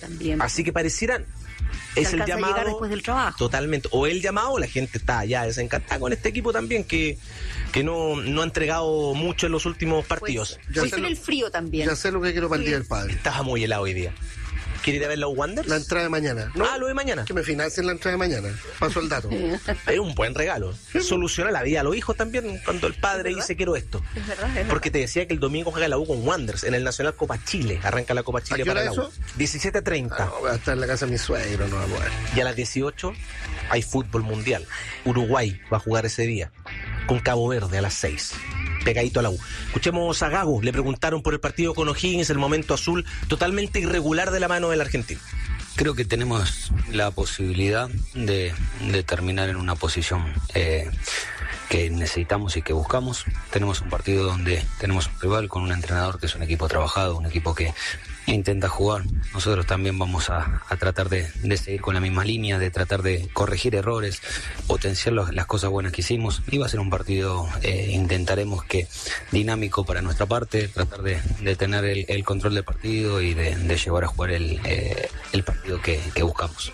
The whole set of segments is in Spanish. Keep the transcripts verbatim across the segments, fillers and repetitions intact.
también. Así que parecieran... Es el llamado. Llegar después del trabajo. Totalmente. O el llamado, la gente está ya desencantada con este equipo también, que, que no, no ha entregado mucho en los últimos partidos. Pues, puede ser el frío también. Ya sé lo que quiero para el Día del Padre. Estaba muy helado hoy día. ¿Quiere ir a ver los Wanderers? La entrada de mañana. ¿No? Ah, lo de mañana. Que me financien la entrada de mañana. Paso el dato. Es un buen regalo. Soluciona la vida a los hijos también cuando el padre dice quiero esto. Es verdad, es verdad. Porque te decía que el domingo juega la U con Wanderers en el Nacional Copa Chile. Arranca la Copa Chile ¿A qué hora para la U. eso? diecisiete treinta. Ah, no, voy a estar en la casa de mi suegro, no va a poder. Y a las dieciocho hay fútbol mundial. Uruguay va a jugar ese día con Cabo Verde a las seis. Pegadito a la U. Escuchemos a Gago. Le preguntaron por el partido con O'Higgins, el momento azul totalmente irregular de la mano del argentino. Creo que tenemos la posibilidad de, de terminar en una posición eh, que necesitamos y que buscamos. Tenemos un partido donde tenemos un rival con un entrenador que es un equipo trabajado, un equipo que intenta jugar. Nosotros también vamos a, a tratar de, de seguir con la misma línea, de tratar de corregir errores, potenciar los, las cosas buenas que hicimos. Y va a ser un partido, eh, intentaremos que dinámico para nuestra parte, tratar de, de tener el, el control del partido y de, de llevar a jugar el, eh, el partido que, que buscamos.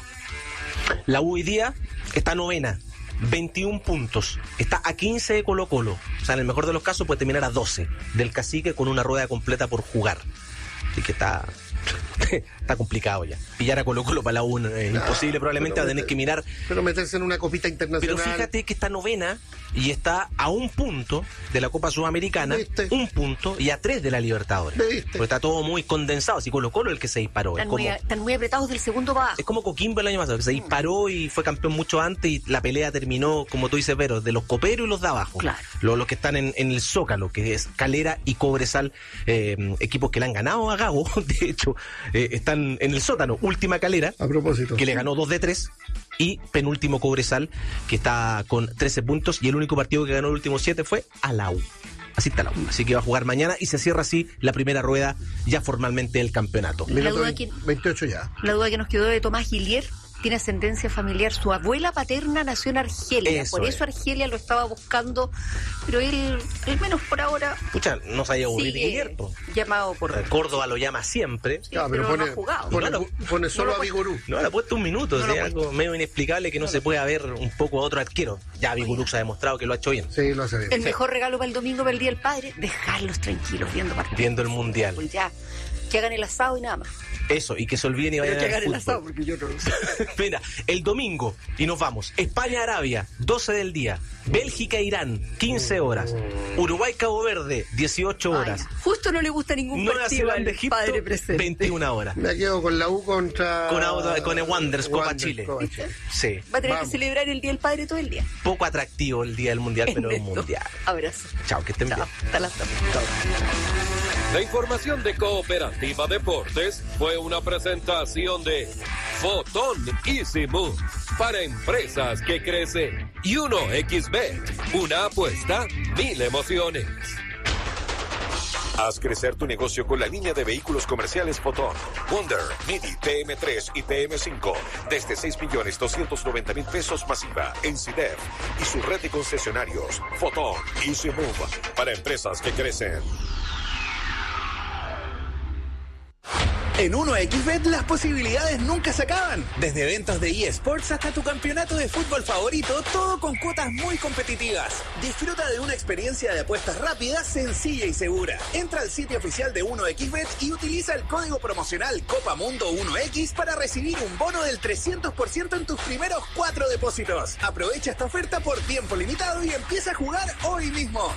La U hoy día está novena, veintiún puntos, está a quince de Colo Colo. O sea, en el mejor de los casos puede terminar a doce del Cacique con una rueda completa por jugar. Así que está está complicado ya. Pillar a Colo Colo para la U es imposible, probablemente va a tener que mirar. Pero meterse en una copita internacional. Pero fíjate que está novena y está a un punto de la Copa Sudamericana, ¿Viste? un punto y a tres de la Libertadores. ¿Viste? Porque está todo muy condensado. Así Colo Colo es el que se disparó. Están, Es como, muy, están muy apretados del segundo para abajo. es como Coquimbo el año pasado, que se disparó y fue campeón mucho antes y la pelea terminó, como tú dices, Vero, de los coperos y los de abajo. Claro. Los, los que están en, en el Zócalo, que es Calera y Cobresal, eh, equipos que le han ganado a Gago, de hecho, eh, están en el sótano. Última Calera, A propósito. que le ganó dos de tres, y penúltimo Cobresal, que está con trece puntos, y el único partido que ganó el último siete fue a la U. Así está la U. Así que va a jugar mañana y se cierra así la primera rueda ya formalmente del campeonato. La Minuto duda que- veintiocho ya. La duda que nos quedó de Tomás Gillier, tiene ascendencia familiar. Su abuela paterna nació en Argelia, Eso por es. eso Argelia lo estaba buscando, pero él, al menos por ahora, Pucha, no se haya aburrido sigue Guillermo. llamado por... Córdoba lo llama siempre. Sí, Ya, pero pero no pone, ha jugado. pone, No, no. pone solo No lo a ha Vigorú. No, le ha puesto un minuto, No o lo sea, ha algo medio inexplicable que no se pueda ver un poco a otro arquero. Ya Vigurú se ha demostrado que lo ha hecho bien. Sí, lo hace bien. El mejor regalo para el domingo, para el Día del Padre, dejarlos tranquilos viendo partidos. Viendo el Mundial. Pues ya, que hagan el asado y nada más. Eso, y que se olviden y vayan Pero que al hagan el asado, fútbol. porque yo no lo sé. Mira, el domingo, y nos vamos. España-Arabia, doce del día. Bélgica-Irán, quince horas. Uruguay-Cabo Verde, dieciocho horas. Ay, justo no le gusta ningún Nueva partido al Zelanda-Egipto, padre presente. veintiuna horas. Me quedo con la U contra... Con, auto- con el Wanderers, Copa Wanderers, Chile. Copa Chile. Sí. Va a tener Vamos. que celebrar el Día del Padre todo el día. Poco atractivo el día del Mundial, pero es Neto. Mundial. Abrazo. Chao, que estén Chao. bien. Hasta la próxima. La información de Cooperativa Deportes fue una presentación de Fotón Easy Move para empresas que crecen y uno equis bet, una apuesta, mil emociones. Haz crecer tu negocio con la línea de vehículos comerciales Fotón, Wonder, Midi, T M tres y T M cinco desde seis millones doscientos noventa mil pesos masiva en C I D E F y su red de concesionarios Fotón Easy Move para empresas que crecen. En uno equis bet las posibilidades nunca se acaban. Desde eventos de eSports hasta tu campeonato de fútbol favorito, todo con cuotas muy competitivas. Disfruta de una experiencia de apuestas rápida, sencilla y segura. Entra al sitio oficial de uno equis bet y utiliza el código promocional Copa Mundo uno equis para recibir un bono del trescientos por ciento en tus primeros cuatro depósitos. Aprovecha esta oferta por tiempo limitado y empieza a jugar hoy mismo.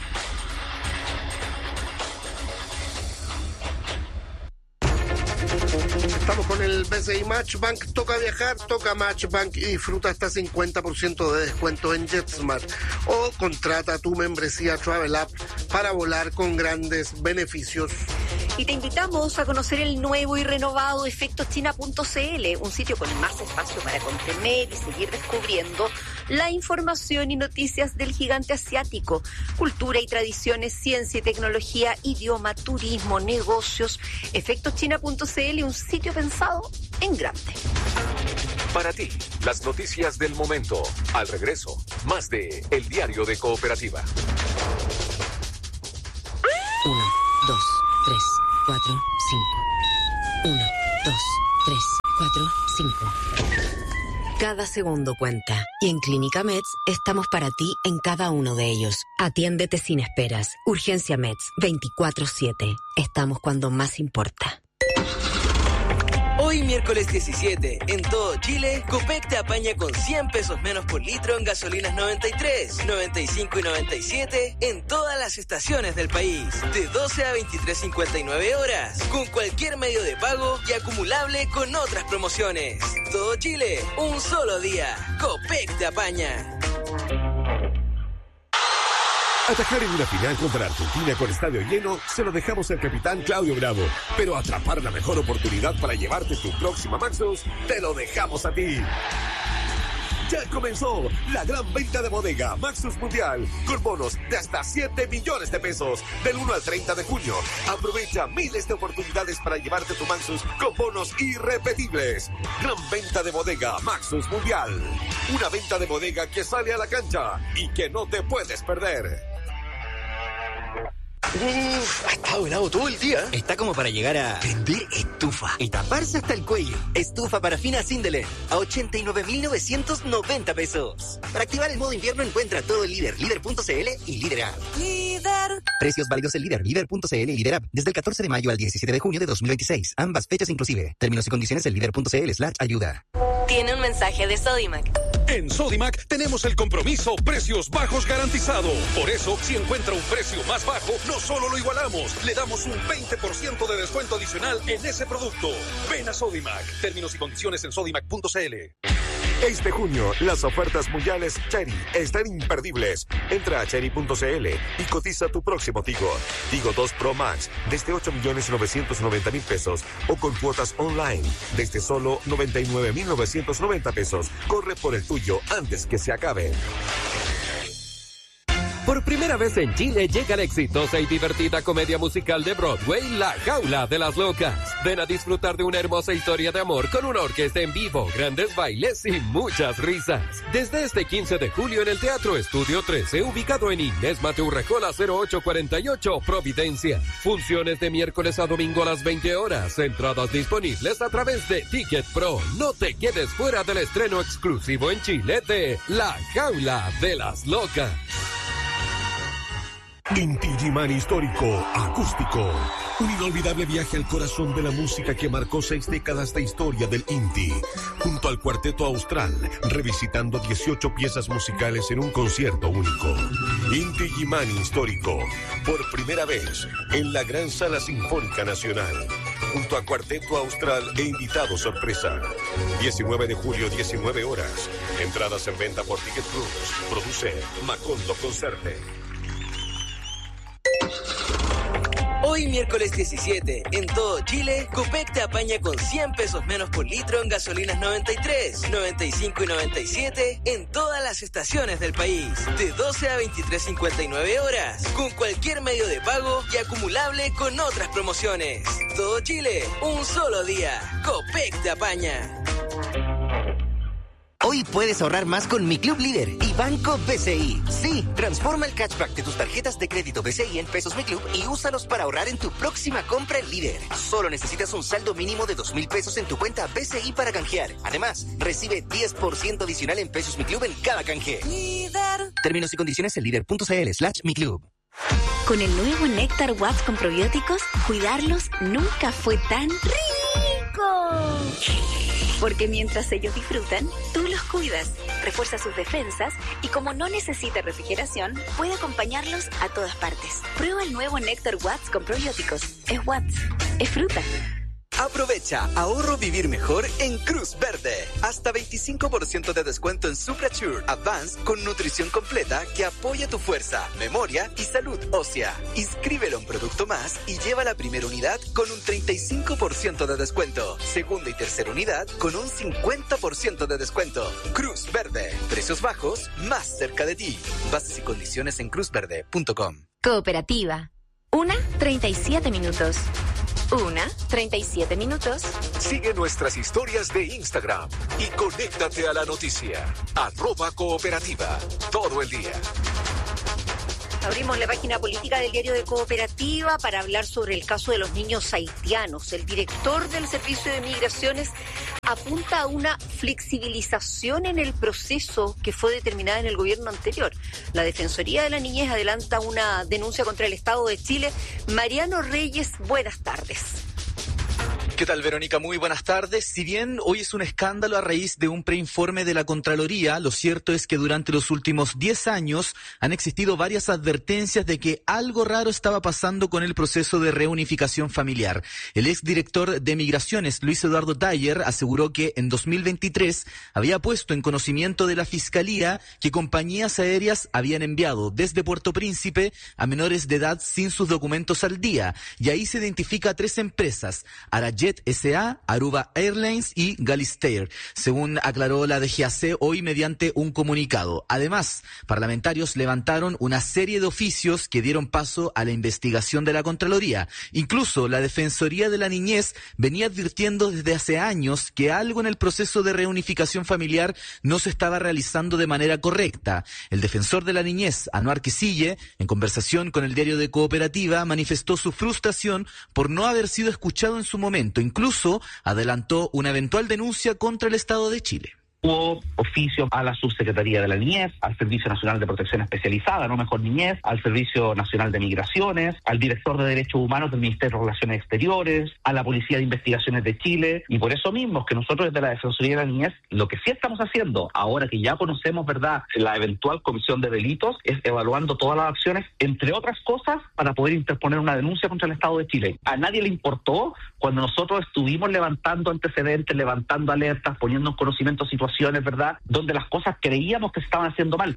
Estamos con el B C I Matchbank. Toca viajar, toca Matchbank y disfruta hasta cincuenta por ciento de descuento en JetSmart. O contrata tu membresía Travel App para volar con grandes beneficios. Y te invitamos a conocer el nuevo y renovado efectos china punto c l, un sitio con más espacio para contener y seguir descubriendo la información y noticias del gigante asiático. Cultura y tradiciones, ciencia y tecnología, idioma, turismo, negocios. efectos china punto c l, un sitio pensado en grande. Para ti, las noticias del momento. Al regreso, más de El Diario de Cooperativa. Uno, dos, tres, cuatro, cinco. Uno, dos, tres. cuatro, cinco. Cada segundo cuenta. Y en Clínica Meds estamos para ti en cada uno de ellos. Atiéndete sin esperas. Urgencia Meds, veinticuatro siete. Estamos cuando más importa. Hoy miércoles diecisiete, en todo Chile, Copec te apaña con cien pesos menos por litro en gasolinas noventa y tres, noventa y cinco y noventa y siete en todas las estaciones del país. De doce a veintitrés cincuenta y nueve horas, con cualquier medio de pago y acumulable con otras promociones. Todo Chile, un solo día. Copec te apaña. Atajar en una final contra Argentina con estadio lleno se lo dejamos al capitán Claudio Bravo. Pero atrapar la mejor oportunidad para llevarte tu próxima Maxus, te lo dejamos a ti. Ya comenzó la gran venta de bodega Maxus Mundial con bonos de hasta siete millones de pesos del uno al treinta de junio. Aprovecha miles de oportunidades para llevarte tu Maxus con bonos irrepetibles. Gran venta de bodega Maxus Mundial. Una venta de bodega que sale a la cancha y que no te puedes perder. Uf, ha estado helado todo el día. Está como para llegar a prender estufa y taparse hasta el cuello. Estufa parafina Sindelen a ochenta y nueve mil novecientos noventa pesos. Para activar el modo invierno encuentra todo el Líder, líder punto c l y Líder App. Líder. Precios válidos en Líder, líder punto c l y Líder App desde el catorce de mayo al diecisiete de junio de dos mil veintiséis. Ambas fechas inclusive. Términos y condiciones en líder punto c l slash ayuda. Tiene un mensaje de Sodimac. En Sodimac tenemos el compromiso precios bajos garantizado. Por eso, si encuentra un precio más bajo, no solo lo igualamos, le damos un veinte por ciento de descuento adicional en ese producto. Ven a Sodimac. Términos y condiciones en sodimac punto c l. Este junio, las ofertas mundiales Chery están imperdibles. Entra a chery punto c l y cotiza tu próximo Tigo. Tigo dos Pro Max desde ocho millones novecientos noventa mil pesos o con cuotas online desde solo noventa y nueve mil novecientos noventa pesos. Corre por el tuyo antes que se acabe. Por primera vez en Chile llega la exitosa y divertida comedia musical de Broadway, La Jaula de las Locas. Ven a disfrutar de una hermosa historia de amor con una orquesta en vivo, grandes bailes y muchas risas. Desde este quince de julio en el Teatro Estudio trece, ubicado en Inés Mateo Urrejola cero ocho cuarenta y ocho, Providencia. Funciones de miércoles a domingo a las veinte horas. Entradas disponibles a través de Ticket Pro. No te quedes fuera del estreno exclusivo en Chile de La Jaula de las Locas. Inti Illimani Histórico Acústico. Un inolvidable viaje al corazón de la música que marcó seis décadas de historia del Inti. Junto al Cuarteto Austral, revisitando dieciocho piezas musicales en un concierto único. Inti Illimani Histórico. Por primera vez en la Gran Sala Sinfónica Nacional. Junto a Cuarteto Austral e invitado sorpresa. diecinueve de julio, diecinueve horas. Entradas en venta por Ticket Plus. Produce Macondo Concerte. Hoy miércoles diecisiete, en todo Chile, Copec te apaña con cien pesos menos por litro en gasolinas noventa y tres, noventa y cinco y noventa y siete en todas las estaciones del país. De doce a veintitrés cincuenta y nueve horas, con cualquier medio de pago y acumulable con otras promociones. Todo Chile, un solo día. Copec te apaña. Hoy puedes ahorrar más con Mi Club Líder y Banco B C I. Sí, transforma el cashback de tus tarjetas de crédito B C I en pesos Mi Club y úsalos para ahorrar en tu próxima compra en Líder. Solo necesitas un saldo mínimo de dos mil pesos en tu cuenta B C I para canjear. Además, recibe diez por ciento adicional en pesos Mi Club en cada canje. Líder. Términos y condiciones en líder punto c l slash Mi Club. Con el nuevo Néctar Watts con probióticos, cuidarlos nunca fue tan rico. Porque mientras ellos disfrutan, tú los cuidas, refuerza sus defensas y como no necesita refrigeración, puede acompañarlos a todas partes. Prueba el nuevo Néctar Watts con probióticos. Es Watts, es fruta. Aprovecha ahorro vivir mejor en Cruz Verde. Hasta veinticinco por ciento de descuento en SupraSure Advance con nutrición completa que apoya tu fuerza, memoria y salud ósea. Inscríbelo en Producto Más y lleva la primera unidad con un treinta y cinco por ciento de descuento. Segunda y tercera unidad con un cincuenta por ciento de descuento. Cruz Verde. Precios bajos más cerca de ti. Bases y condiciones en cruz verde punto com. Cooperativa. Una, treinta y siete minutos. Una, treinta y siete minutos. Sigue nuestras historias de Instagram y conéctate a la noticia. Arroba Cooperativa. Todo el día. Abrimos la página política del diario de Cooperativa para hablar sobre el caso de los niños haitianos. El director del Servicio de Migraciones apunta a una flexibilización en el proceso que fue determinada en el gobierno anterior. La Defensoría de la Niñez adelanta una denuncia contra el Estado de Chile. Mariano Reyes, buenas tardes. ¿Qué tal, Verónica? Muy buenas tardes. Si bien hoy es un escándalo a raíz de un preinforme de la Contraloría, lo cierto es que durante los últimos diez años han existido varias advertencias de que algo raro estaba pasando con el proceso de reunificación familiar. El exdirector de Migraciones, Luis Eduardo Taller, aseguró que en dos mil veintitrés había puesto en conocimiento de la Fiscalía que compañías aéreas habían enviado desde Puerto Príncipe a menores de edad sin sus documentos al día. Y ahí se identifica a tres empresas: Arajet S A, Aruba Airlines y Galistair, según aclaró la D G A C hoy mediante un comunicado. Además, parlamentarios levantaron una serie de oficios que dieron paso a la investigación de la Contraloría. Incluso la Defensoría de la Niñez venía advirtiendo desde hace años que algo en el proceso de reunificación familiar no se estaba realizando de manera correcta. El defensor de la Niñez, Anuar Quisille, en conversación con el diario de Cooperativa, manifestó su frustración por no haber sido escuchado en su momento. Incluso adelantó una eventual denuncia contra el Estado de Chile. Hubo oficio a la Subsecretaría de la Niñez, al Servicio Nacional de Protección Especializada, no mejor niñez, al Servicio Nacional de Migraciones, al Director de Derechos Humanos del Ministerio de Relaciones Exteriores, a la Policía de Investigaciones de Chile, y por eso mismo es que nosotros desde la Defensoría de la Niñez lo que sí estamos haciendo, ahora que ya conocemos, ¿verdad?, la eventual comisión de delitos, es evaluando todas las acciones, entre otras cosas, para poder interponer una denuncia contra el Estado de Chile. A nadie le importó cuando nosotros estuvimos levantando antecedentes, levantando alertas, poniendo en conocimiento situaciones, ¿verdad?, donde las cosas creíamos que se estaban haciendo mal.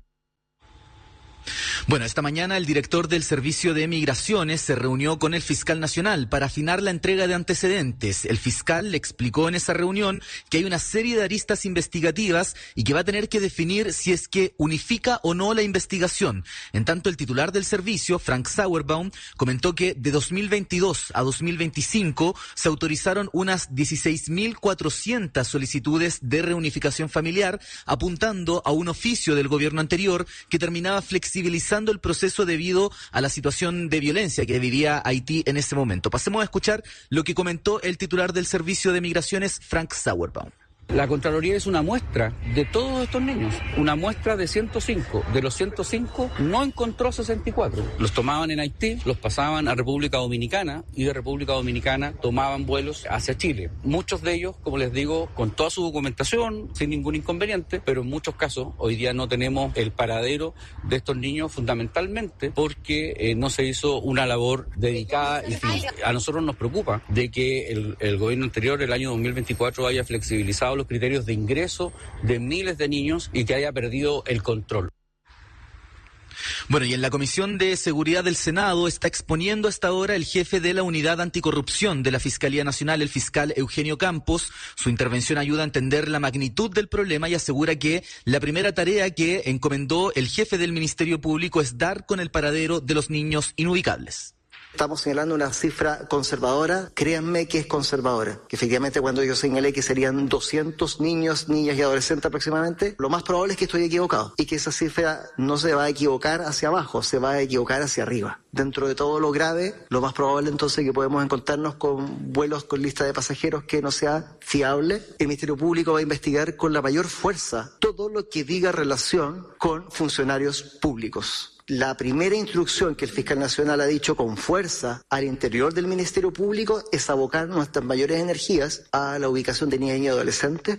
Bueno, esta mañana el director del Servicio de Migraciones se reunió con el fiscal nacional para afinar la entrega de antecedentes. El fiscal le explicó en esa reunión que hay una serie de aristas investigativas y que va a tener que definir si es que unifica o no la investigación. En tanto, el titular del servicio, Frank Sauerbaum, comentó que de dos mil veintidós a dos mil veinticinco se autorizaron unas dieciséis mil cuatrocientas solicitudes de reunificación familiar, apuntando a un oficio del gobierno anterior que terminaba flexibilizando el proceso debido a la situación de violencia que vivía Haití en ese momento. Pasemos a escuchar lo que comentó el titular del Servicio de Migraciones, Frank Sauerbaum. La Contraloría es una muestra de todos estos niños, una muestra de ciento cinco. De los ciento cinco no encontró sesenta y cuatro. Los tomaban en Haití, los pasaban a República Dominicana y de República Dominicana tomaban vuelos hacia Chile. Muchos de ellos, como les digo, con toda su documentación, sin ningún inconveniente, pero en muchos casos hoy día no tenemos el paradero de estos niños, fundamentalmente porque eh, no se hizo una labor dedicada. Y fin, a nosotros nos preocupa de que el, el gobierno anterior, el año dos mil veinticuatro, haya flexibilizado los criterios de ingreso de miles de niños y que haya perdido el control. Bueno, y en la Comisión de Seguridad del Senado está exponiendo hasta ahora el jefe de la Unidad Anticorrupción de la Fiscalía Nacional, el fiscal Eugenio Campos. Su intervención ayuda a entender la magnitud del problema y asegura que la primera tarea que encomendó el jefe del Ministerio Público es dar con el paradero de los niños inubicables. Estamos señalando una cifra conservadora, créanme que es conservadora, que efectivamente cuando yo señalé que serían doscientos niños, niñas y adolescentes aproximadamente, lo más probable es que estoy equivocado y que esa cifra no se va a equivocar hacia abajo, se va a equivocar hacia arriba. Dentro de todo lo grave, lo más probable entonces es que podemos encontrarnos con vuelos con lista de pasajeros que no sea fiable. El Ministerio Público va a investigar con la mayor fuerza todo lo que diga relación con funcionarios públicos. La primera instrucción que el fiscal nacional ha dicho con fuerza al interior del Ministerio Público es abocar nuestras mayores energías a la ubicación de niñas y adolescentes.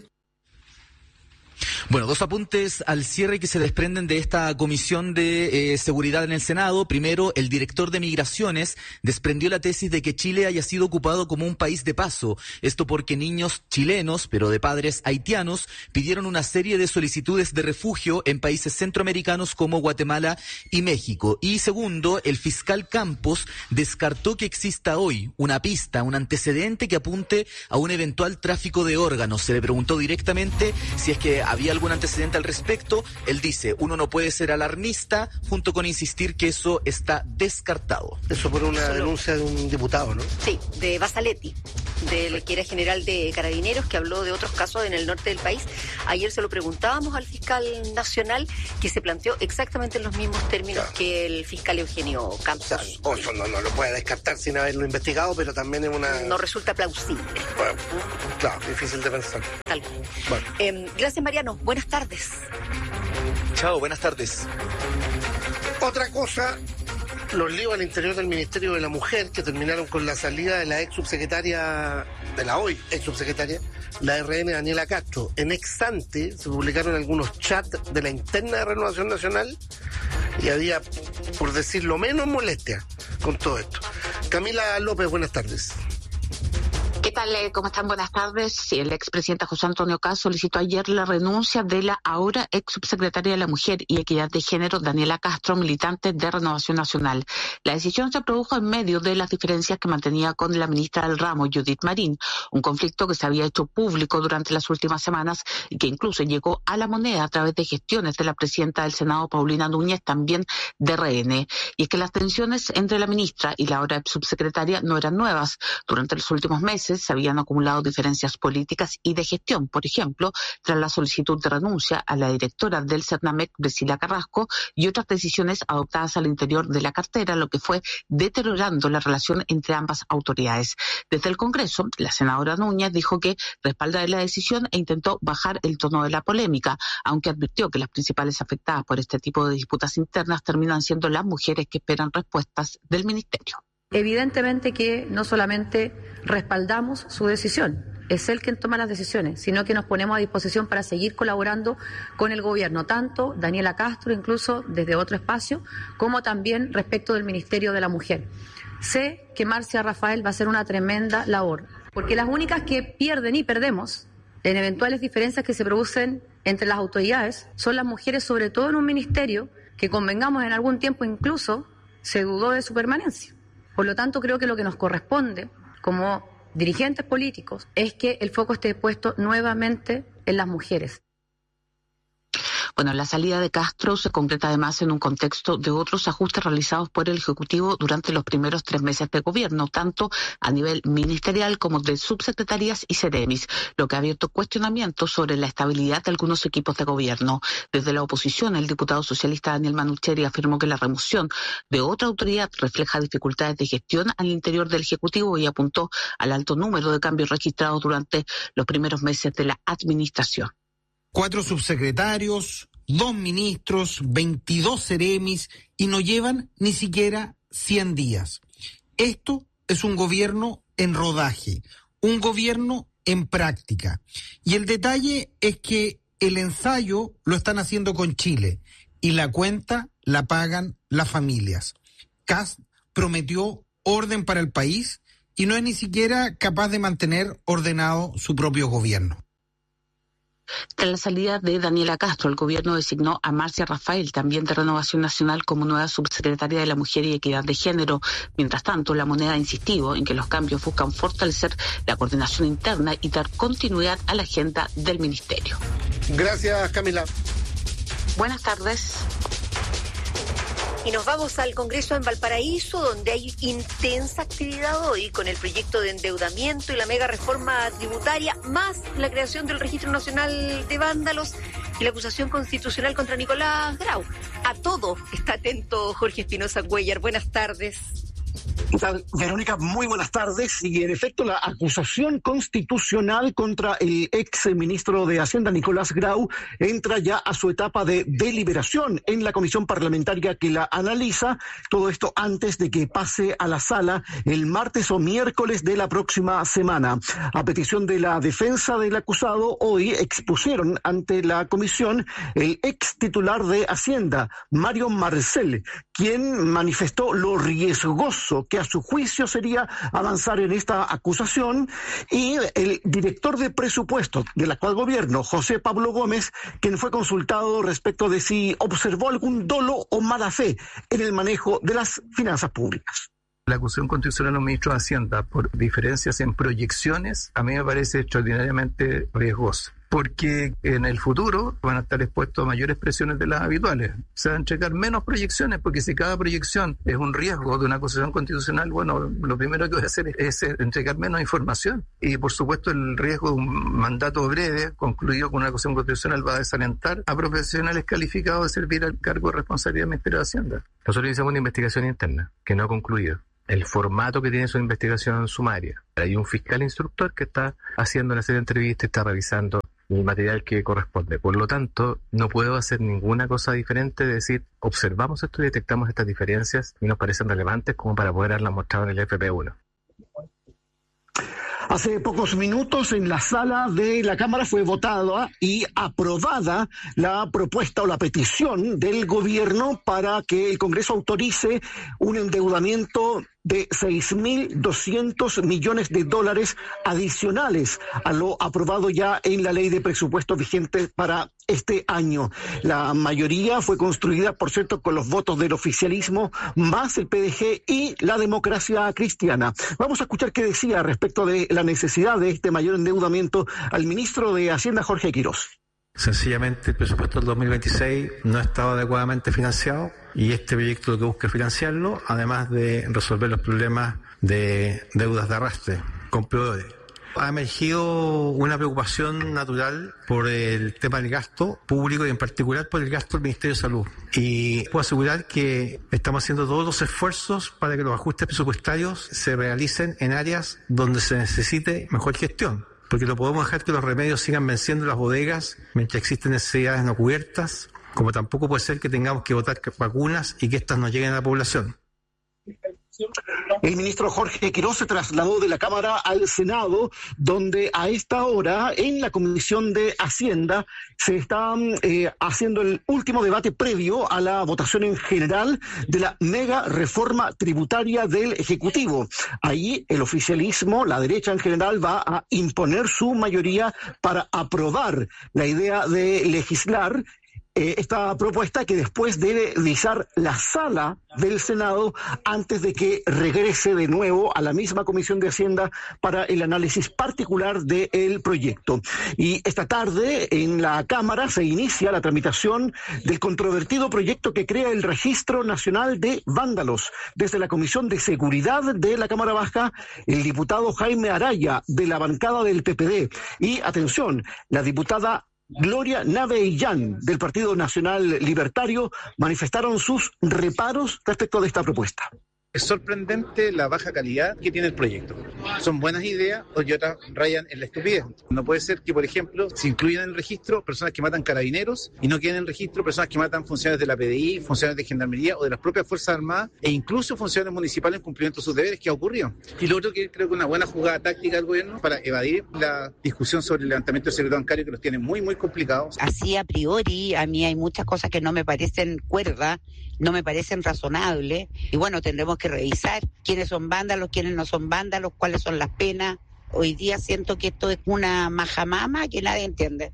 Bueno, dos apuntes al cierre que se desprenden de esta Comisión de eh, Seguridad en el Senado. Primero, el director de Migraciones desprendió la tesis de que Chile haya sido ocupado como un país de paso. Esto porque niños chilenos, pero de padres haitianos, pidieron una serie de solicitudes de refugio en países centroamericanos como Guatemala y México. Y segundo, el fiscal Campos descartó que exista hoy una pista, un antecedente que apunte a un eventual tráfico de órganos. Se le preguntó directamente si es que había algún antecedente al respecto. Él dice, uno no puede ser alarmista, junto con insistir que eso está descartado. Eso por una denuncia de un diputado, ¿no? Sí, de Basaletti. del que era general de Carabineros, que habló de otros casos en el norte del país. Ayer se lo preguntábamos al fiscal nacional, que se planteó exactamente en los mismos términos claro. que el fiscal Eugenio Campos. O eso no, no lo puede descartar sin haberlo investigado, pero también es una... No resulta plausible. Bueno, claro, difícil de pensar. Tal vez. Bueno. Eh, gracias, Mariano. Buenas tardes. Chao, buenas tardes. Otra cosa, los líos al interior del Ministerio de la Mujer, que terminaron con la salida de la ex subsecretaria, de la hoy ex subsecretaria, la R N Daniela Castro. En ex ante se publicaron algunos chats de la interna de Renovación Nacional y había, por decirlo menos, molestia con todo esto. Camila López, buenas tardes. ¿Qué tal? ¿Cómo están? Buenas tardes. Sí, el expresidente José Antonio Kast solicitó ayer la renuncia de la ahora ex subsecretaria de la Mujer y Equidad de Género, Daniela Castro, militante de Renovación Nacional. La decisión se produjo en medio de las diferencias que mantenía con la ministra del ramo, Judith Marín, un conflicto que se había hecho público durante las últimas semanas y que incluso llegó a La Moneda a través de gestiones de la presidenta del Senado, Paulina Núñez, también de R N. Y es que las tensiones entre la ministra y la ahora ex subsecretaria no eran nuevas. Durante los últimos meses se habían acumulado diferencias políticas y de gestión, por ejemplo, tras la solicitud de renuncia a la directora del Cernamec, Priscila Carrasco, y otras decisiones adoptadas al interior de la cartera, lo que fue deteriorando la relación entre ambas autoridades. Desde el Congreso, la senadora Núñez dijo que respalda la decisión e intentó bajar el tono de la polémica, aunque advirtió que las principales afectadas por este tipo de disputas internas terminan siendo las mujeres que esperan respuestas del ministerio. Evidentemente que no solamente respaldamos su decisión, es él quien toma las decisiones, sino que nos ponemos a disposición para seguir colaborando con el gobierno, tanto Daniela Castro, incluso desde otro espacio, como también respecto del Ministerio de la Mujer. Sé que Marcia Rafael va a hacer una tremenda labor, porque las únicas que pierden y perdemos en eventuales diferencias que se producen entre las autoridades son las mujeres, sobre todo en un ministerio que, convengamos, en algún tiempo incluso se dudó de su permanencia. Por lo tanto, creo que lo que nos corresponde como dirigentes políticos es que el foco esté puesto nuevamente en las mujeres. Bueno, la salida de Castro se concreta además en un contexto de otros ajustes realizados por el Ejecutivo durante los primeros tres meses de gobierno, tanto a nivel ministerial como de subsecretarías y seremis, lo que ha abierto cuestionamientos sobre la estabilidad de algunos equipos de gobierno. Desde la oposición, el diputado socialista Daniel Manucheri afirmó que la remoción de otra autoridad refleja dificultades de gestión al interior del Ejecutivo y apuntó al alto número de cambios registrados durante los primeros meses de la administración. Cuatro subsecretarios, dos ministros, veintidós seremis y no llevan ni siquiera cien días. Esto es un gobierno en rodaje, un gobierno en práctica. Y el detalle es que el ensayo lo están haciendo con Chile y la cuenta la pagan las familias. Kast prometió orden para el país y no es ni siquiera capaz de mantener ordenado su propio gobierno. Tras la salida de Daniela Castro, el gobierno designó a Marcia Rafael, también de Renovación Nacional, como nueva subsecretaria de la Mujer y Equidad de Género. Mientras tanto, La Moneda ha insistido en que los cambios buscan fortalecer la coordinación interna y dar continuidad a la agenda del ministerio. Gracias, Camila. Buenas tardes. Y nos vamos al Congreso en Valparaíso, donde hay intensa actividad hoy con el proyecto de endeudamiento y la mega reforma tributaria, más la creación del Registro Nacional de Vándalos y la acusación constitucional contra Nicolás Grau. A todo está atento Jorge Espinosa Cuellar. Buenas tardes. ¿Qué tal, Verónica? Muy buenas tardes. Y en efecto, la acusación constitucional contra el ex ministro de Hacienda, Nicolás Grau, entra ya a su etapa de deliberación en la comisión parlamentaria que la analiza. Todo esto antes de que pase a la sala el martes o miércoles de la próxima semana. A petición de la defensa del acusado, hoy expusieron ante la comisión el ex titular de Hacienda, Mario Marcel, quien manifestó lo riesgoso que a su juicio sería avanzar en esta acusación, y el director de presupuesto del actual gobierno, José Pablo Gómez, quien fue consultado respecto de si observó algún dolo o mala fe en el manejo de las finanzas públicas. La acusación constitucional a los ministros de Hacienda por diferencias en proyecciones a mí me parece extraordinariamente riesgosa. porque en el futuro van a estar expuestos a mayores presiones de las habituales. Se van a entregar menos proyecciones, porque si cada proyección es un riesgo de una acusación constitucional, bueno, lo primero que voy a hacer es, es entregar menos información. Y por supuesto el riesgo de un mandato breve, concluido con una acusación constitucional, va a desalentar a profesionales calificados de servir al cargo de responsabilidad del Ministerio de Hacienda. Nosotros iniciamos una investigación interna que no ha concluido. El formato que tiene su investigación sumaria. Hay un fiscal instructor que está haciendo una serie de entrevistas y está revisando el material que corresponde. Por lo tanto, no puedo hacer ninguna cosa diferente de decir, observamos esto y detectamos estas diferencias y nos parecen relevantes como para poder haberlas mostrado en el F P uno. Hace pocos minutos en la sala de la Cámara fue votada y aprobada la propuesta o la petición del gobierno para que el Congreso autorice un endeudamiento de seis mil doscientos millones de dólares adicionales a lo aprobado ya en la ley de presupuesto vigente para este año. La mayoría fue construida, por cierto, con los votos del oficialismo, más el P D G y la Democracia Cristiana. Vamos a escuchar qué decía respecto de la necesidad de este mayor endeudamiento al ministro de Hacienda, Jorge Quirós. Sencillamente el presupuesto del dos mil veintiséis no estaba adecuadamente financiado y este proyecto lo que busca es financiarlo, además de resolver los problemas de deudas de arrastre con proveedores. Ha emergido una preocupación natural por el tema del gasto público y en particular por el gasto del Ministerio de Salud. Y puedo asegurar que estamos haciendo todos los esfuerzos para que los ajustes presupuestarios se realicen en áreas donde se necesite mejor gestión. Porque no podemos dejar que los remedios sigan venciendo las bodegas mientras existen necesidades no cubiertas, como tampoco puede ser que tengamos que votar vacunas y que éstas no lleguen a la población. El ministro Jorge Quirós se trasladó de la Cámara al Senado, donde a esta hora en la Comisión de Hacienda se está eh, haciendo el último debate previo a la votación en general de la mega reforma tributaria del Ejecutivo. Ahí el oficialismo, la derecha en general, va a imponer su mayoría para aprobar la idea de legislar Eh, esta propuesta que después debe visar la sala del Senado antes de que regrese de nuevo a la misma Comisión de Hacienda para el análisis particular del proyecto. Y esta tarde en la Cámara se inicia la tramitación del controvertido proyecto que crea el Registro Nacional de Vándalos. Desde la Comisión de Seguridad de la Cámara Baja, el diputado Jaime Araya, de la bancada del P P D, y, atención, la diputada Gloria Navellán, del Partido Nacional Libertario, manifestaron sus reparos respecto de esta propuesta. Es sorprendente la baja calidad que tiene el proyecto. Son buenas ideas y otras rayan en la estupidez. No puede ser que, por ejemplo, se incluyan en el registro personas que matan carabineros y no queden en el registro personas que matan funcionarios de la P D I, funcionarios de Gendarmería o de las propias Fuerzas Armadas e incluso funcionarios municipales en cumplimiento de sus deberes, que ha ocurrido. Y lo otro que creo que es una buena jugada táctica del gobierno para evadir la discusión sobre el levantamiento del secreto bancario, que los tiene muy, muy complicados. Así a priori, a mí hay muchas cosas que no me parecen cuerdas, no me parecen razonables, y bueno, tendremos que revisar quiénes son vándalos, quiénes no son vándalos, cuáles son las penas. Hoy día siento que esto es una majamama que nadie entiende.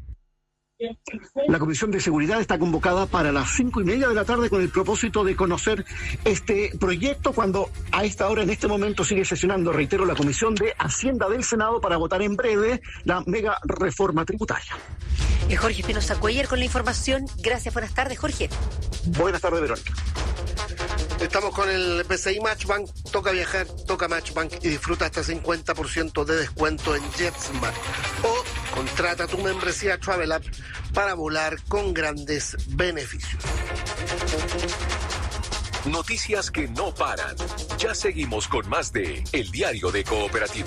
La Comisión de Seguridad está convocada para las cinco y media de la tarde con el propósito de conocer este proyecto, cuando a esta hora, en este momento, sigue sesionando, reitero, la Comisión de Hacienda del Senado para votar en breve la mega reforma tributaria. Y Jorge Espinosa Cuellar con la información. Gracias, buenas tardes, Jorge. Buenas tardes, Verónica. Estamos con el B C I Matchbank. Toca viajar, toca Matchbank y disfruta hasta cincuenta por ciento de descuento en JetSmart. O contrata tu membresía Travel App para volar con grandes beneficios. Noticias que no paran. Ya seguimos con más de El Diario de Cooperativa.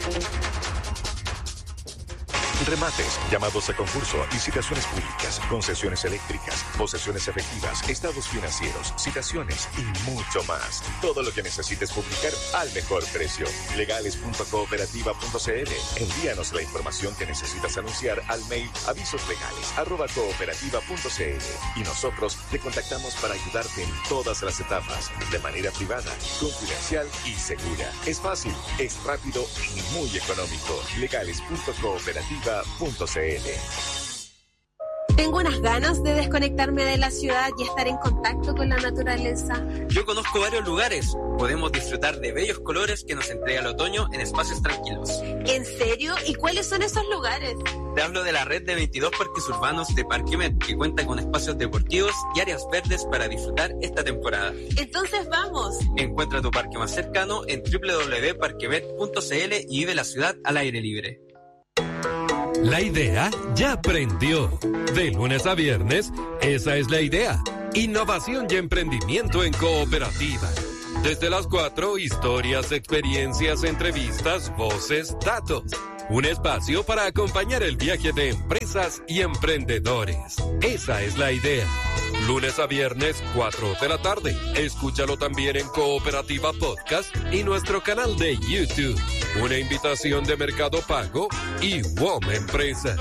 Remates, llamados a concurso, licitaciones públicas, concesiones eléctricas, posesiones efectivas, estados financieros, citaciones y mucho más. Todo lo que necesites publicar al mejor precio. legales punto cooperativa punto c l. Envíanos la información que necesitas anunciar al mail avisoslegales arroba cooperativa punto c l y nosotros te contactamos para ayudarte en todas las etapas, de manera privada, confidencial y segura. Es fácil, es rápido y muy económico. legales punto cooperativa punto c l. Tengo unas ganas de desconectarme de la ciudad y estar en contacto con la naturaleza. Yo conozco varios lugares. Podemos disfrutar de bellos colores que nos entrega el otoño en espacios tranquilos. ¿En serio? ¿Y cuáles son esos lugares? Te hablo de la red de veintidós parques urbanos de Parque Met, que cuenta con espacios deportivos y áreas verdes para disfrutar esta temporada. Entonces vamos. Encuentra tu parque más cercano en doble u doble u doble u punto parquemet punto c l y vive la ciudad al aire libre. La idea ya prendió. De lunes a viernes, esa es la idea. Innovación y emprendimiento en cooperativa. Desde las cuatro, historias, experiencias, entrevistas, voces, datos. Un espacio para acompañar el viaje de empresas y emprendedores. Esa es la idea. Lunes a viernes, cuatro de la tarde. Escúchalo también en Cooperativa Podcast y nuestro canal de YouTube. Una invitación de Mercado Pago y W O M Empresas.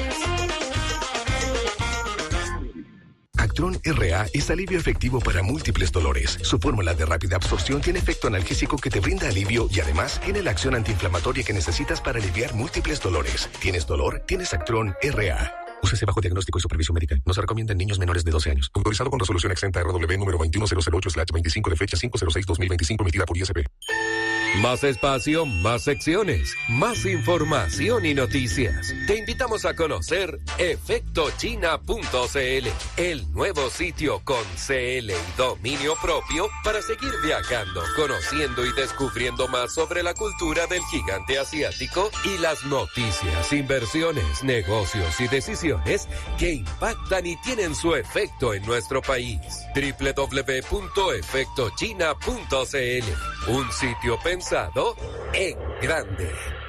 Actron R A es alivio efectivo para múltiples dolores. Su fórmula de rápida absorción tiene efecto analgésico que te brinda alivio y además tiene la acción antiinflamatoria que necesitas para aliviar múltiples dolores. ¿Tienes dolor? Tienes Actron R A. Úsese bajo diagnóstico y supervisión médica. No se recomienda en niños menores de doce años. Autorizado con resolución exenta R W número veintiuno mil ocho slash veinticinco de fecha cinco cero seis dos mil veinticinco emitida por I S P. Más espacio, más secciones, más información y noticias. Te invitamos a conocer efecto china punto c l, el nuevo sitio con C L y dominio propio para seguir viajando, conociendo y descubriendo más sobre la cultura del gigante asiático y las noticias, inversiones, negocios y decisiones que impactan y tienen su efecto en nuestro país. doble u doble u doble u punto efecto china punto c l, un sitio pensado en grande.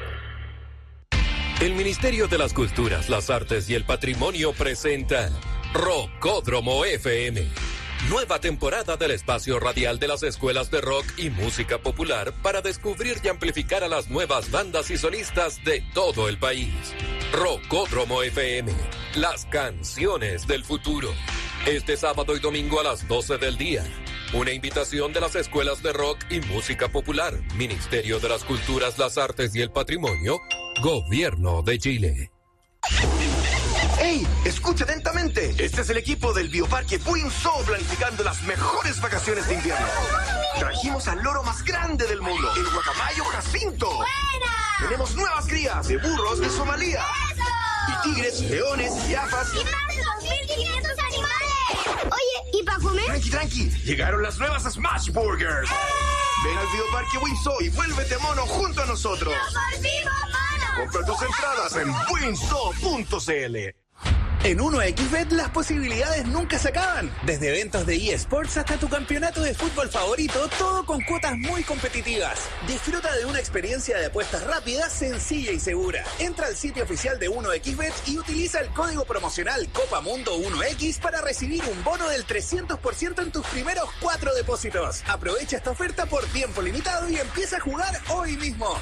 El Ministerio de las Culturas, las Artes y el Patrimonio presenta Rockódromo F M. Nueva temporada del espacio radial de las escuelas de rock y música popular para descubrir y amplificar a las nuevas bandas y solistas de todo el país. Rockódromo F M, las canciones del futuro. Este sábado y domingo a las doce del día. Una invitación de las escuelas de rock y música popular, Ministerio de las Culturas, las Artes y el Patrimonio, Gobierno de Chile. ¡Ey! Escucha atentamente. Este es el equipo del Bioparque Buinzó planificando las mejores vacaciones de invierno. Trajimos al loro más grande del mundo, el guacamayo Jacinto. ¡Buena! Tenemos nuevas crías de burros de Somalia. ¡Eso! Y tigres, leones, jirafas. ¡Y más de dos mil quinientos animales! Oye, ¿y para comer? Tranqui, tranqui. Llegaron las nuevas Smash Burgers. ¡Eh! Ven al Bioparque Buinzó y vuélvete mono junto a nosotros. ¡Nos volvimos monos! Compra tus entradas en buinzó punto c l. En uno equis bet las posibilidades nunca se acaban. Desde eventos de eSports hasta tu campeonato de fútbol favorito, todo con cuotas muy competitivas. Disfruta de una experiencia de apuestas rápida, sencilla y segura. Entra al sitio oficial de uno equis bet y utiliza el código promocional Copa Mundo uno equis para recibir un bono del trescientos por ciento en tus primeros cuatro depósitos. Aprovecha esta oferta por tiempo limitado y empieza a jugar hoy mismo.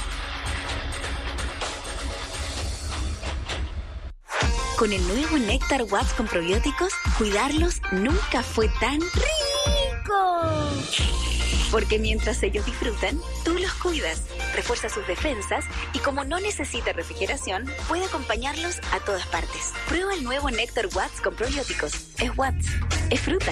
Con el nuevo Néctar Watts con probióticos, cuidarlos nunca fue tan rico. Porque mientras ellos disfrutan, tú los cuidas, refuerza sus defensas y como no necesita refrigeración, puede acompañarlos a todas partes. Prueba el nuevo Néctar Watts con probióticos. Es Watts, es fruta.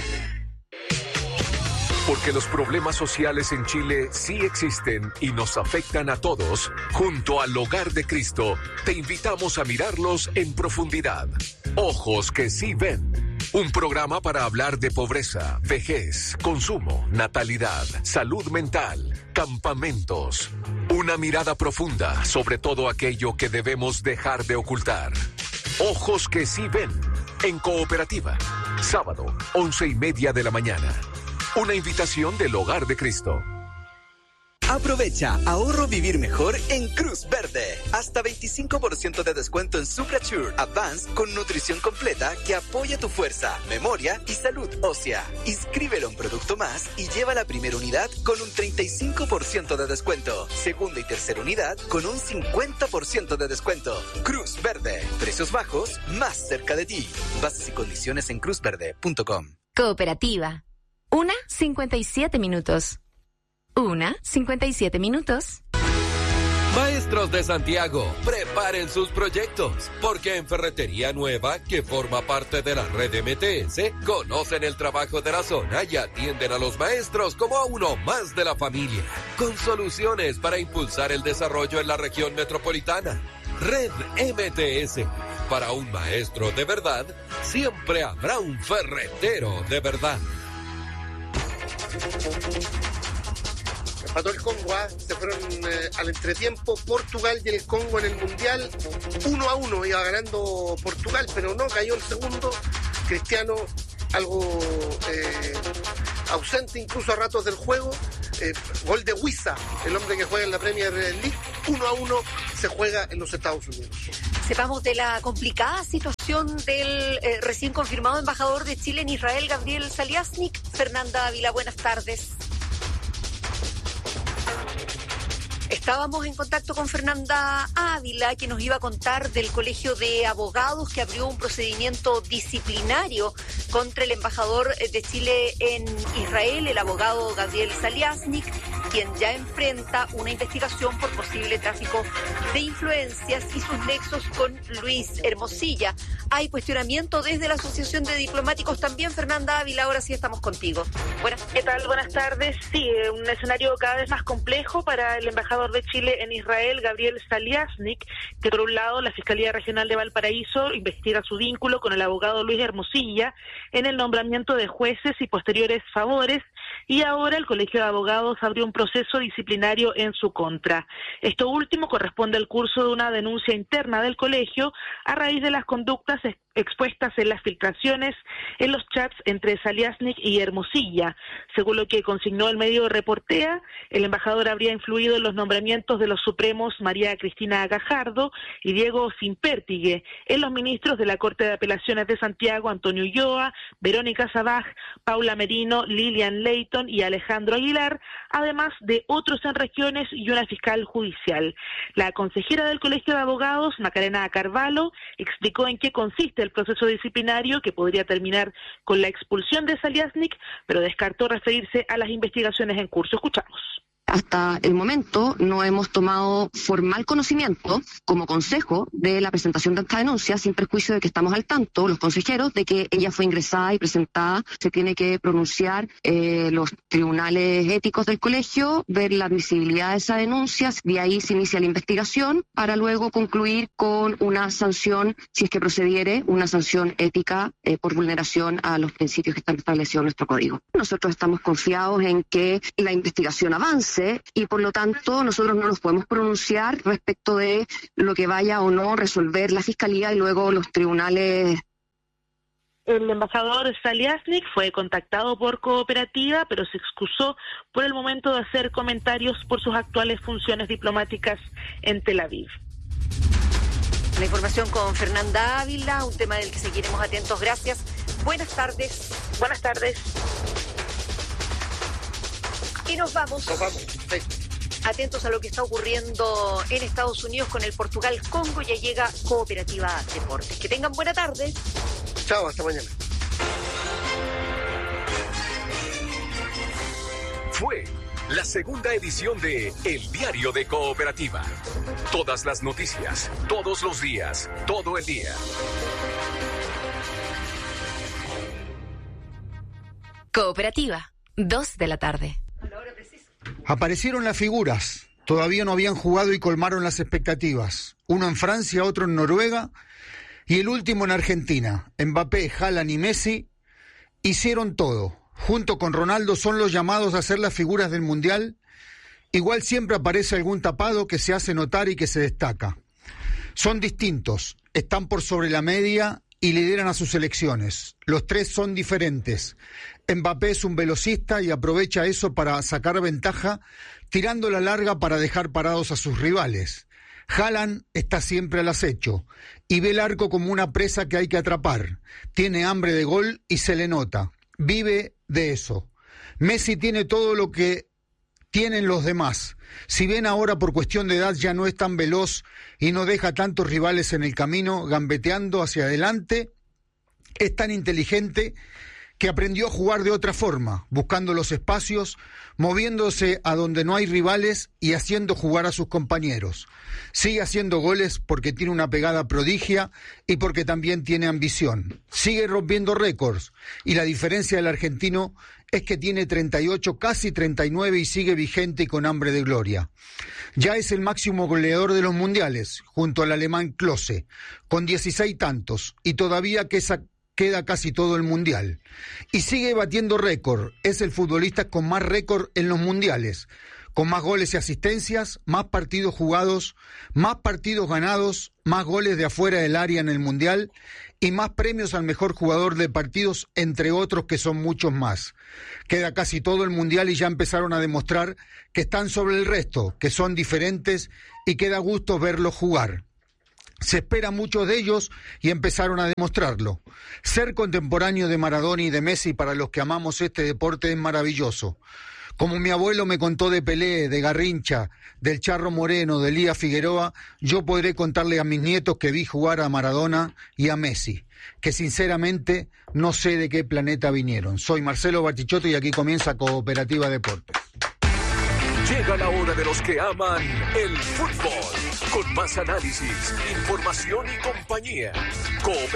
Porque los problemas sociales en Chile sí existen y nos afectan a todos, junto al Hogar de Cristo, te invitamos a mirarlos en profundidad. Ojos que sí ven. Un programa para hablar de pobreza, vejez, consumo, natalidad, salud mental, campamentos. Una mirada profunda sobre todo aquello que debemos dejar de ocultar. Ojos que sí ven. En Cooperativa. Sábado, once y media de la mañana. Una invitación del Hogar de Cristo. Aprovecha ahorro vivir mejor en Cruz Verde. Hasta veinticinco por ciento de descuento en Supracure Advance con nutrición completa que apoya tu fuerza, memoria y salud ósea. Inscríbelo en Producto Más y lleva la primera unidad con un treinta y cinco por ciento de descuento. Segunda y tercera unidad con un cincuenta por ciento de descuento. Cruz Verde. Precios bajos más cerca de ti. Bases y condiciones en cruz verde punto com. Cooperativa. Una, cincuenta y siete minutos. Una, cincuenta y siete minutos. Maestros de Santiago, preparen sus proyectos, porque en Ferretería Nueva, que forma parte de la red M T S, conocen el trabajo de la zona y atienden a los maestros como a uno más de la familia, con soluciones para impulsar el desarrollo en la región metropolitana. Red M T S, para un maestro de verdad, siempre habrá un ferretero de verdad. Empató el Congo, ¿eh? Se fueron eh, al entretiempo Portugal y el Congo en el Mundial. Uno a uno iba ganando Portugal, pero no, cayó el segundo. Cristiano, algo eh, ausente incluso a ratos del juego. Eh, gol de Wissa, el hombre que juega en la Premier League. Uno a uno se juega en los Estados Unidos. Sepamos de la complicada situación del eh, recién confirmado embajador de Chile en Israel, Gabriel Saliasnik. Fernanda Ávila, buenas tardes. Estábamos en contacto con Fernanda Ávila, que nos iba a contar del Colegio de Abogados que abrió un procedimiento disciplinario contra el embajador de Chile en Israel, el abogado Gabriel Saliasnik, quien ya enfrenta una investigación por posible tráfico de influencias y sus nexos con Luis Hermosilla. Hay cuestionamiento desde la Asociación de Diplomáticos también. Fernanda Ávila, ahora sí estamos contigo. Buenas. ¿Qué tal? Buenas tardes. Sí, un escenario cada vez más complejo para el embajador de Chile en Israel, Gabriel Saliasnik, que por un lado la Fiscalía Regional de Valparaíso investiga su vínculo con el abogado Luis Hermosilla en el nombramiento de jueces y posteriores favores, y ahora el Colegio de Abogados abrió un proceso disciplinario en su contra. Esto último corresponde al curso de una denuncia interna del colegio a raíz de las conductas expuestas en las filtraciones en los chats entre Saliasnik y Hermosilla. Según lo que consignó el medio Reportea, el embajador habría influido en los nombramientos de los supremos María Cristina Gajardo y Diego Simpértigue, en los ministros de la Corte de Apelaciones de Santiago, Antonio Ulloa, Verónica Sabaj, Paula Merino, Lilian Leighton y Alejandro Aguilar, además de otros en regiones y una fiscal judicial. La consejera del Colegio de Abogados, Macarena Carvalho, explicó en qué consiste el proceso disciplinario, que podría terminar con la expulsión de Saliasnik, pero descartó referirse a las investigaciones en curso. Escuchamos. Hasta el momento no hemos tomado formal conocimiento como consejo de la presentación de esta denuncia, sin perjuicio de que estamos al tanto, los consejeros, de que ella fue ingresada y presentada. Se tiene que pronunciar eh, los tribunales éticos del colegio, ver la admisibilidad de esa denuncia, de ahí se inicia la investigación para luego concluir con una sanción, si es que procediere, una sanción ética eh, por vulneración a los principios que están establecidos en nuestro código. Nosotros estamos confiados en que la investigación avance y por lo tanto nosotros no nos podemos pronunciar respecto de lo que vaya o no resolver la Fiscalía y luego los tribunales. El embajador Saliasnik fue contactado por Cooperativa, pero se excusó por el momento de hacer comentarios por sus actuales funciones diplomáticas en Tel Aviv. La información con Fernanda Ávila, un tema del que seguiremos atentos. Gracias. Buenas tardes. Buenas tardes. Y nos vamos. Nos vamos. Sí. Atentos a lo que está ocurriendo en Estados Unidos con el Portugal-Congo. Ya llega Cooperativa Deportes. Que tengan buena tarde. Chao, hasta mañana. Fue la segunda edición de El Diario de Cooperativa. Todas las noticias, todos los días, todo el día. Cooperativa, dos de la tarde. Aparecieron las figuras, todavía no habían jugado y colmaron las expectativas. Uno en Francia, otro en Noruega y el último en Argentina. Mbappé, Haaland y Messi hicieron todo. Junto con Ronaldo son los llamados a ser las figuras del Mundial. Igual siempre aparece algún tapado que se hace notar y que se destaca. Son distintos, están por sobre la media y lideran a sus selecciones. Los tres son diferentes. Mbappé es un velocista y aprovecha eso para sacar ventaja, tirando la larga para dejar parados a sus rivales. Haaland está siempre al acecho y ve el arco como una presa que hay que atrapar. Tiene hambre de gol y se le nota. Vive de eso. Messi tiene todo lo que tienen los demás. Si bien ahora por cuestión de edad ya no es tan veloz y no deja tantos rivales en el camino gambeteando hacia adelante, es tan inteligente que aprendió a jugar de otra forma, buscando los espacios, moviéndose a donde no hay rivales y haciendo jugar a sus compañeros. Sigue haciendo goles porque tiene una pegada prodigia y porque también tiene ambición. Sigue rompiendo récords y la diferencia del argentino es que tiene treinta y ocho, casi treinta y nueve y sigue vigente y con hambre de gloria. Ya es el máximo goleador de los mundiales, junto al alemán Klose, con dieciséis tantos y todavía que esa queda casi todo el mundial. Y sigue batiendo récord. Es el futbolista con más récord en los mundiales, con más goles y asistencias, más partidos jugados, más partidos ganados, más goles de afuera del área en el mundial y más premios al mejor jugador de partidos, entre otros que son muchos más. Queda casi todo el mundial y ya empezaron a demostrar que están sobre el resto, que son diferentes y que da gusto verlos jugar. Se espera mucho de ellos y empezaron a demostrarlo. Ser contemporáneo de Maradona y de Messi para los que amamos este deporte es maravilloso. Como mi abuelo me contó de Pelé, de Garrincha, del Charro Moreno, de Elías Figueroa, yo podré contarle a mis nietos que vi jugar a Maradona y a Messi, que sinceramente no sé de qué planeta vinieron. Soy Marcelo Batichotto y aquí comienza Cooperativa Deportes. Llega la hora de los que aman el fútbol, con más análisis, información y compañía.